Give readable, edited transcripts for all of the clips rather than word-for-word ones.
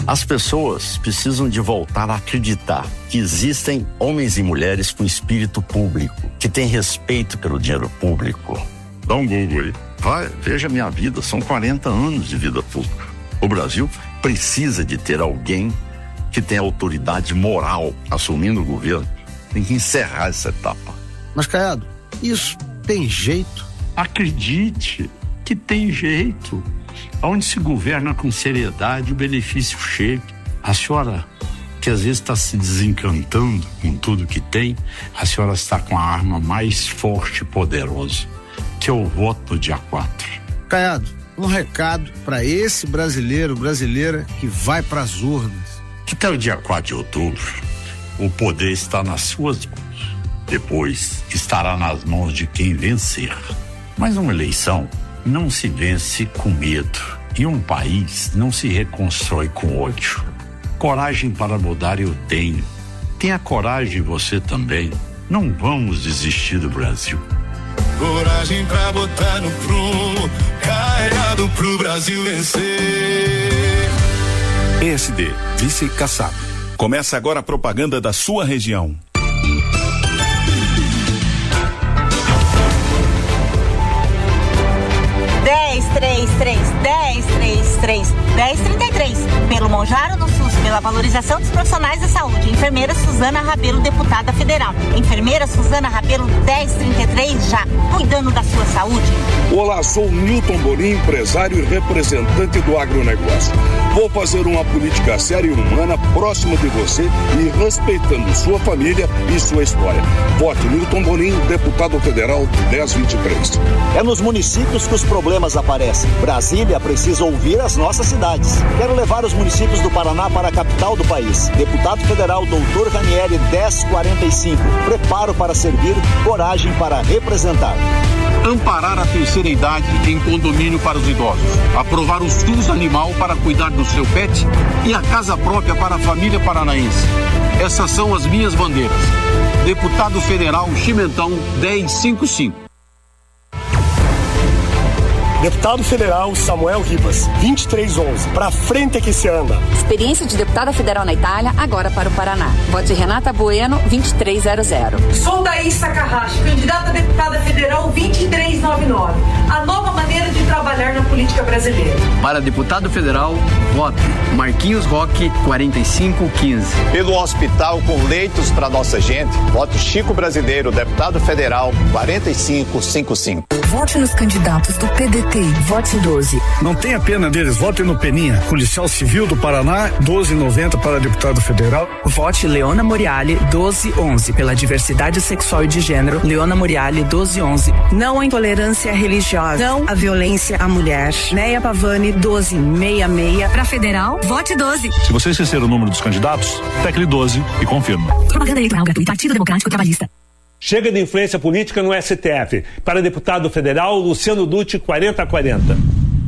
As pessoas precisam de voltar a acreditar que existem homens e mulheres com espírito público, que têm respeito pelo dinheiro público. Dá um Google aí. Vai, veja minha vida, são 40 anos de vida pública. O Brasil precisa de ter alguém que tenha autoridade moral assumindo o governo. Tem que encerrar essa etapa. Mas, Caiado, isso tem jeito? Acredite que tem jeito. Onde se governa com seriedade, o benefício chega. A senhora, que às vezes está se desencantando com tudo que tem, a senhora está com a arma mais forte e poderosa, que é o voto do dia 4. Caiado, um recado para esse brasileira que vai para as urnas. Que até o dia 4 de outubro, o poder está nas suas mãos. Depois, estará nas mãos de quem vencer. Mas uma eleição não se vence com medo. E um país não se reconstrói com ódio. Coragem para mudar eu tenho. Tenha coragem você também. Não vamos desistir do Brasil. Coragem pra botar no prumo, Caiado pro Brasil vencer. PSD, Vice Kassab. Começa agora a propaganda da sua região. 1033. Pelo Monjaro no SUS, pela valorização dos profissionais da saúde. Enfermeira Suzana Rabelo, deputada federal. Enfermeira Suzana Rabelo, 1033 já, cuidando da sua saúde. Olá, sou Newton Bonin, empresário e representante do agronegócio. Vou fazer uma política séria e humana, próxima de você e respeitando sua família e sua história. Vote Newton Bonin, deputado federal 1023. É nos municípios que os problemas aparecem. Brasília precisa ouvir as nossas cidades. Quero levar os municípios do Paraná para a capital do país. Deputado federal Dr. Ranieri, 1045. Preparo para servir, coragem para representar. Amparar a terceira idade em condomínio para os idosos. Aprovar o SUS animal para cuidar do seu pet e a casa própria para a família paranaense. Essas são as minhas bandeiras. Deputado federal Chimentão 1055. Deputado federal Samuel Ribas, 2311. Pra frente que se anda. Experiência de deputada federal na Itália, agora para o Paraná. Vote Renata Bueno, 2300. Sou Daís Takahashi, candidata a deputada federal 2399. A nova maneira de trabalhar na política brasileira. Para deputado federal, vote Marquinhos Roque, 4515. Pelo hospital com leitos para nossa gente, vote Chico Brasileiro, deputado federal 4555. Vote nos candidatos do PDT. Vote 12. Não tenha pena deles, vote no Peninha, policial civil do Paraná, 12,90 para deputado federal. Vote Leona Moriali, 1211, pela diversidade sexual e de gênero, Leona Moriali, 1211. Não à intolerância religiosa, não à violência à mulher. Neia Pavani, 1266. Para federal, vote 12. Se você esquecer o número dos candidatos, tecle 12 e confirma. Propaganda eleitoral gratuita, Partido Democrático Trabalhista. Chega de influência política no STF. Para deputado federal, Luciano Dutti, 4040.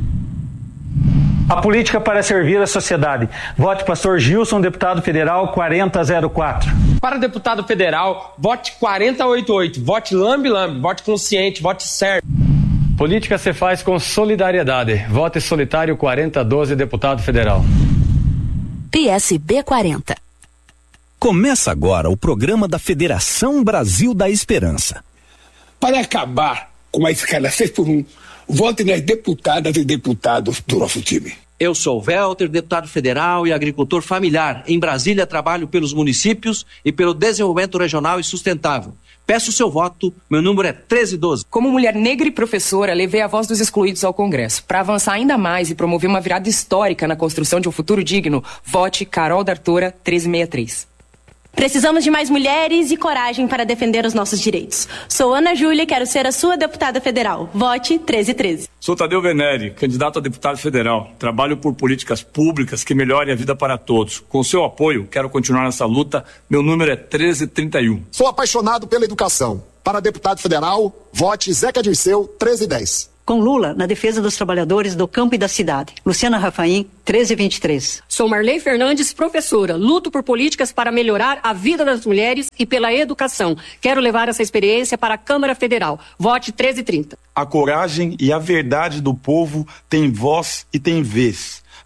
A política para servir a sociedade. Vote Pastor Gilson, deputado federal, 4004. Para deputado federal, vote 4088. Vote lambe-lambe, vote consciente, vote certo. Política se faz com solidariedade. Vote solitário 4012, deputado federal. PSB 40. Começa agora o programa da Federação Brasil da Esperança. Para acabar com a escala 6x1, vote nas deputadas e deputados do nosso time. Eu sou Welter, deputado federal e agricultor familiar. Em Brasília, trabalho pelos municípios e pelo desenvolvimento regional e sustentável. Peço o seu voto, meu número é 1312. Como mulher negra e professora, levei a voz dos excluídos ao Congresso. Para avançar ainda mais e promover uma virada histórica na construção de um futuro digno, vote Carol D'Artora, 1363. Precisamos de mais mulheres e coragem para defender os nossos direitos. Sou Ana Júlia e quero ser a sua deputada federal. Vote 1313. Sou Tadeu Venere, candidato a deputado federal. Trabalho por políticas públicas que melhorem a vida para todos. Com seu apoio, quero continuar nessa luta. Meu número é 1331. Sou apaixonado pela educação. Para deputado federal, vote Zeca Dirceu, 1310. Com Lula, na defesa dos trabalhadores do campo e da cidade. Luciana Rafaim, 1323. Sou Marley Fernandes, professora. Luto por políticas para melhorar a vida das mulheres e pela educação. Quero levar essa experiência para a Câmara Federal. Vote 1330. A coragem e a verdade do povo têm voz e têm vez.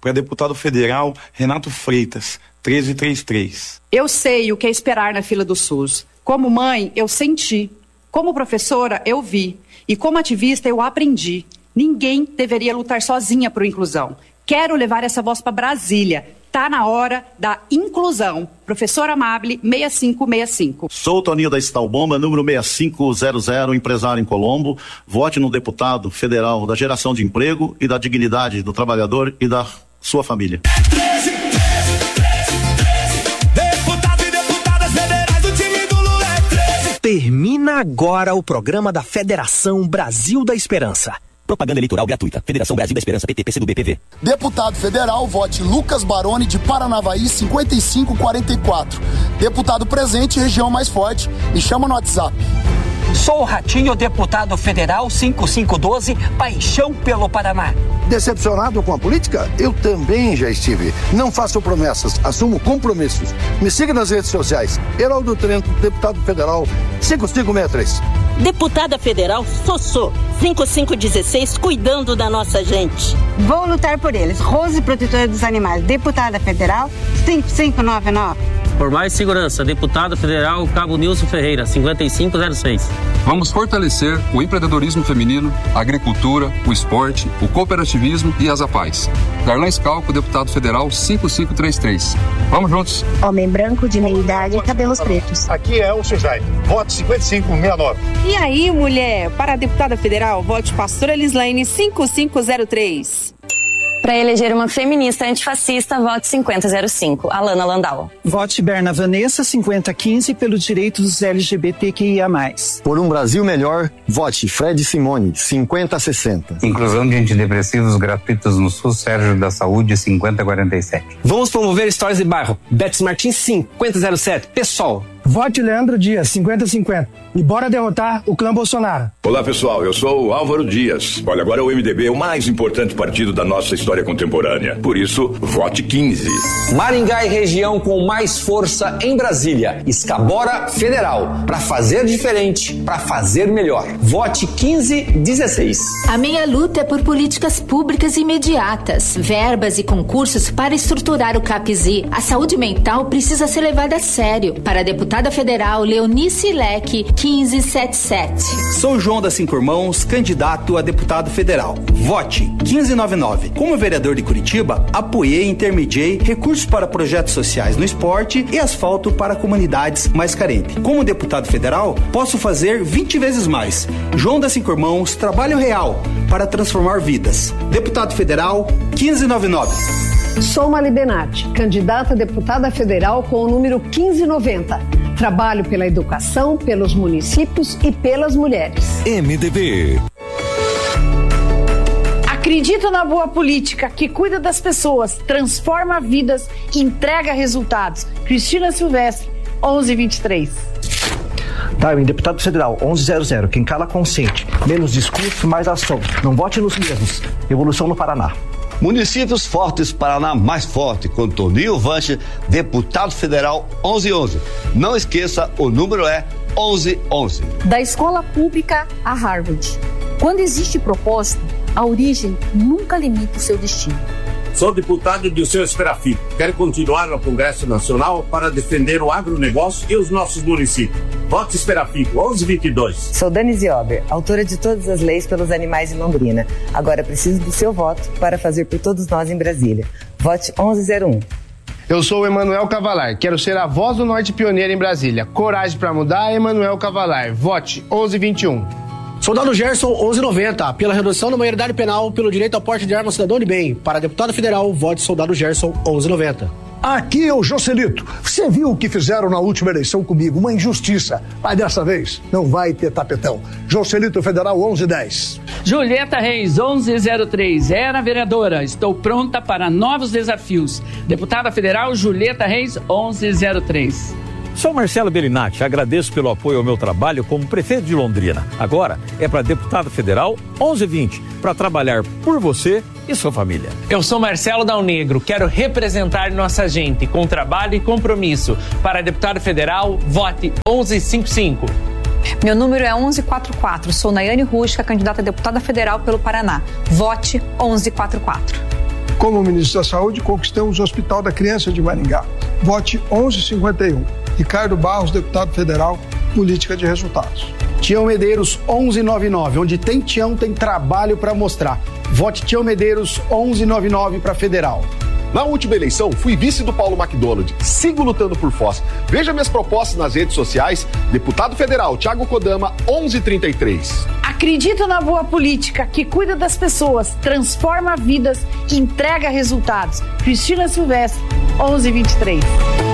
para deputado federal Renato Freitas, 1333. Eu sei o que é esperar na fila do SUS. Como mãe, eu senti. Como professora, eu vi. E como ativista, eu aprendi. Ninguém deveria lutar sozinha por inclusão. Quero levar essa voz para Brasília. Tá na hora da inclusão. Professor Amable, 6565. Sou o Toninho da Estalbomba, número 6500, empresário em Colombo. Vote no deputado federal da geração de emprego e da dignidade do trabalhador e da sua família. Deputado e deputadas federais do time do Lula é 13. Termina agora o programa da Federação Brasil da Esperança. Propaganda eleitoral gratuita. Federação Brasil da Esperança, PT, PCdoB, PV. Deputado federal, vote Lucas Baroni, de Paranavaí, 5544. Deputado presente, região mais forte. Me chama no WhatsApp. Sou o Ratinho, deputado federal, 5512, Paixão pelo Paraná. Decepcionado com a política? Eu também já estive. Não faço promessas, assumo compromissos. Me siga nas redes sociais. Heraldo Trento, deputado federal, 5563. Deputada federal, Sossô, 5516, cuidando da nossa gente. Vou lutar por eles. Rose, protetora dos animais, deputada federal, 5599. Por mais segurança, deputado federal Cabo Nilson Ferreira, 5506. Vamos fortalecer o empreendedorismo feminino, a agricultura, o esporte, o cooperativismo e as APAES. Darlan Scalco, deputado federal, 5533. Vamos juntos. Homem branco de meia idade e cabelos pretos. Aqui é o Sujai. Vote 5569. E aí, mulher? Para a deputada federal, vote Pastora Elislaine, 5503. Para eleger uma feminista antifascista, vote 5005, Alana Landau. Vote Berna Vanessa, 5015, pelo direito dos LGBTQIA+. Por um Brasil melhor, vote Fred Simone, 5060. Inclusão de antidepressivos gratuitos no SUS, Sérgio da Saúde, 5047. Vamos promover histórias de bairro. Betis Martins, 5007, PSOL. Vote Leandro Dias, 5050. E bora derrotar o clã Bolsonaro. Olá, pessoal. Eu sou o Álvaro Dias. Olha, agora o MDB é o mais importante partido da nossa história contemporânea. Por isso, vote 15. Maringá e região com mais força em Brasília. Escabora Federal. Para fazer diferente, para fazer melhor. Vote 1516. A minha luta é por políticas públicas imediatas, verbas e concursos para estruturar o CAPZ. A saúde mental precisa ser levada a sério. Para a deputada federal Leonice Leque, 1577. Sou João das Cinco Irmãos, candidato a deputado federal. Vote 1599. Como vereador de Curitiba, apoiei e intermediei recursos para projetos sociais no esporte e asfalto para comunidades mais carentes. Como deputado federal, posso fazer 20 vezes mais. João das Cinco Irmãos, trabalho real para transformar vidas. Deputado federal 1599. Sou Mali Benatti, candidata a deputada federal com o número 1590. Trabalho pela educação, pelos municípios e pelas mulheres. MDB. Acredito na boa política que cuida das pessoas, transforma vidas e entrega resultados. Cristina Silvestre, 1123. Timing, deputado federal, 1100. Quem cala consente. Menos discurso, mais ação. Não vote nos mesmos. Revolução no Paraná. Municípios fortes, Paraná mais forte, com Toninho Vanche, deputado federal, 1111. Não esqueça, o número é 1111. Da escola pública a Harvard. Quando existe propósito, a origem nunca limita o seu destino. Sou deputado de Seu Esferafim. Quero continuar no Congresso Nacional para defender o agronegócio e os nossos municípios. Vote Esferafim, 1122. Sou Dani Ziober, autora de todas as leis pelos animais em Londrina. Agora preciso do seu voto para fazer por todos nós em Brasília. Vote 1101. Eu sou o Emanuel Cavalar, quero ser a voz do Norte pioneira em Brasília. Coragem para mudar, Emanuel Cavalar. Vote 1121. Soldado Gerson, 1190. Pela redução da maioridade penal, pelo direito ao porte de arma cidadão de bem. Para deputado federal, vote Soldado Gerson, 1190. Aqui é o Joselito. Você viu o que fizeram na última eleição comigo? Uma injustiça. Mas dessa vez não vai ter tapetão. Joselito Federal 1110. Julieta Reis 1103. Era vereadora. Estou pronta para novos desafios. Deputada federal Julieta Reis 1103. Sou Marcelo Bellinati, agradeço pelo apoio ao meu trabalho como prefeito de Londrina. Agora é para deputado federal 1120, para trabalhar por você e sua família. Eu sou Marcelo Dal Negro, quero representar nossa gente com trabalho e compromisso. Para deputado federal, vote 1155. Meu número é 1144, sou Nayane Rusca, candidata a deputada federal pelo Paraná. Vote 1144. Como ministro da Saúde, conquistamos o Hospital da Criança de Maringá. Vote 1151. Ricardo Barros, deputado federal, política de resultados. Tião Medeiros 1199, onde tem Tião, tem trabalho para mostrar. Vote Tião Medeiros 1199 para federal. Na última eleição, fui vice do Paulo McDonald. Sigo lutando por Foz. Veja minhas propostas nas redes sociais. Deputado federal Thiago Kodama, 1133. Acredito na boa política que cuida das pessoas, transforma vidas e entrega resultados. Cristina Silvestre, 1123.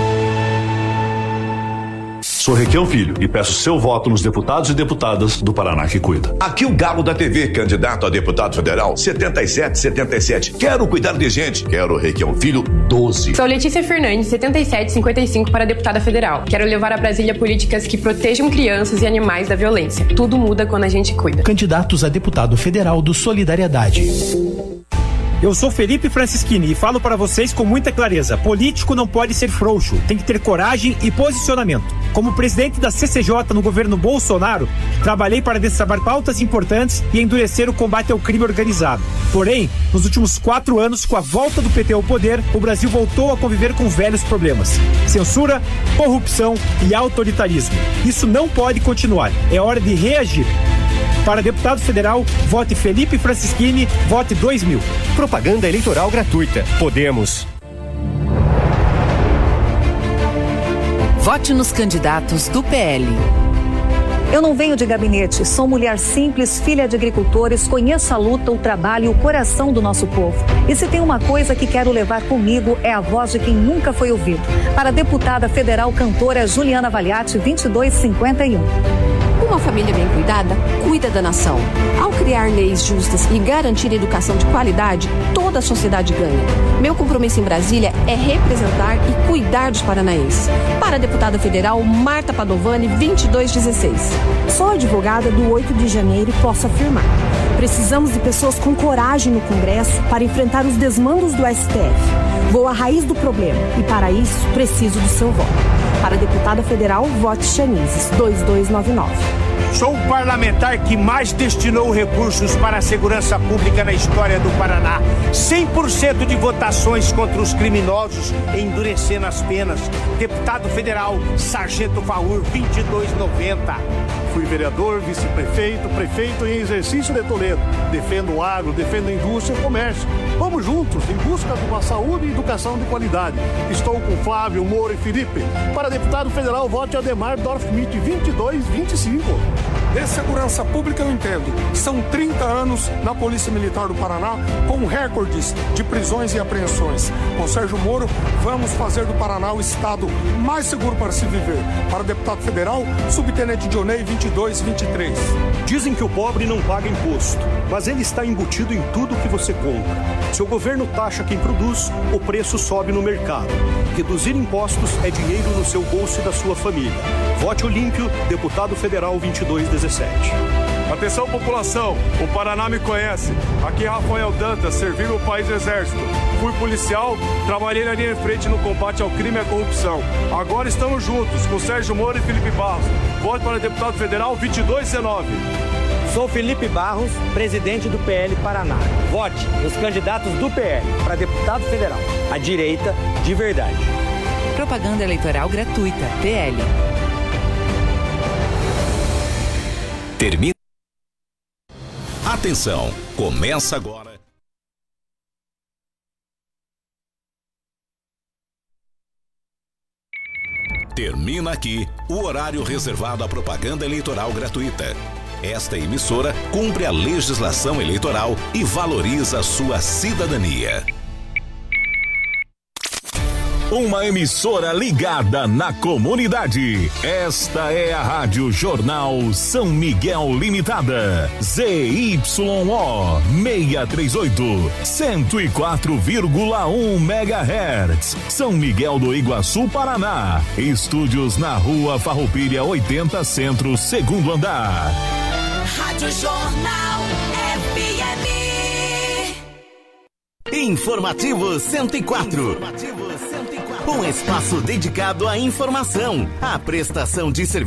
Sou Requião Filho e peço seu voto nos deputados e deputadas do Paraná que cuida. Aqui o Galo da TV, candidato a deputado federal, 7777. Quero cuidar de gente. Quero Requião Filho, 12. Sou Letícia Fernandes, 7755 para deputada federal. Quero levar a Brasília políticas que protejam crianças e animais da violência. Tudo muda quando a gente cuida. Candidatos a deputado federal do Solidariedade. Eu sou Felipe Francischini e falo para vocês com muita clareza. Político não pode ser frouxo, tem que ter coragem e posicionamento. Como presidente da CCJ no governo Bolsonaro, trabalhei para destravar pautas importantes e endurecer o combate ao crime organizado. Porém, nos últimos 4 anos, com a volta do PT ao poder, o Brasil voltou a conviver com velhos problemas: censura, corrupção e autoritarismo. Isso não pode continuar. É hora de reagir. Para deputado federal, vote Felipe Francischini, vote 2000. Propaganda eleitoral gratuita. Podemos. Vote nos candidatos do PL. Eu não venho de gabinete, sou mulher simples, filha de agricultores, conheço a luta, o trabalho e o coração do nosso povo. E se tem uma coisa que quero levar comigo é a voz de quem nunca foi ouvido. Para a deputada federal cantora Juliana Valiati, 2251. Uma família bem cuidada, cuida da nação. Ao criar leis justas e garantir educação de qualidade, toda a sociedade ganha. Meu compromisso em Brasília é representar e cuidar dos paranaenses. Para a deputada federal Marta Padovani, 2216. Sou advogada do 8 de janeiro e posso afirmar: precisamos de pessoas com coragem no Congresso para enfrentar os desmandos do STF. Vou à raiz do problema e, para isso, preciso do seu voto. Para a deputada federal, vote Chanizes, 2299. Sou o parlamentar que mais destinou recursos para a segurança pública na história do Paraná. 100% de votações contra os criminosos, endurecendo as penas. Deputado federal, Sargento Faur, 2290. Fui vereador, vice-prefeito, prefeito em exercício de Toledo. Defendo o agro, defendo a indústria e o comércio. Vamos juntos em busca de uma saúde e educação de qualidade. Estou com Flávio, Moro e Felipe. Para deputado federal, vote Ademar Dorfschmidt, 2225. De segurança pública eu entendo. São 30 anos na Polícia Militar do Paraná, com recordes de prisões e apreensões. Com Sérgio Moro, vamos fazer do Paraná o estado mais seguro para se viver. Para deputado federal, subtenente Dionei, 2223. Dizem que o pobre não paga imposto, mas ele está embutido em tudo que você compra. Se o governo taxa quem produz, o preço sobe no mercado. Reduzir impostos é dinheiro no seu bolso e da sua família. Vote Olímpio, deputado federal 2217. Atenção, população, o Paraná me conhece. Aqui é Rafael Dantas, servi meu país no Exército. Fui policial, trabalhei na linha de frente no combate ao crime e à corrupção. Agora estamos juntos com Sérgio Moro e Felipe Barros. Voto para deputado federal 2219. Sou Felipe Barros, presidente do PL Paraná. Vote nos candidatos do PL para deputado federal. A direita de verdade. Propaganda eleitoral gratuita. PL. Termina. Atenção, começa agora. Termina aqui o horário reservado à propaganda eleitoral gratuita. Esta emissora cumpre a legislação eleitoral e valoriza a sua cidadania. Uma emissora ligada na comunidade. Esta é a Rádio Jornal São Miguel Limitada. ZYO 638, 104,1 MHz. São Miguel do Iguaçu, Paraná. Estúdios na Rua Farroupilha 80 Centro, segundo andar. Rádio Jornal FM. Informativo 104. Um espaço dedicado à informação, à prestação de serviço.